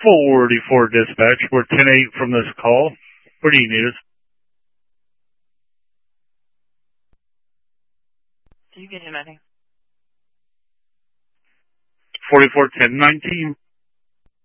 44 dispatch. We're 10-8 from this call. Where do you need us? You get him, I think. 44-10-19.